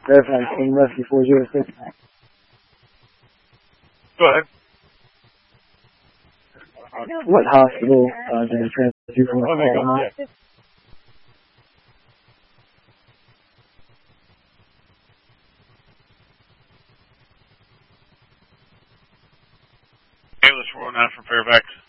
Fairfax, King Rescue 406. Go ahead. What hospital did you transfer you from? Yeah. Ambulance 409 from Fairfax.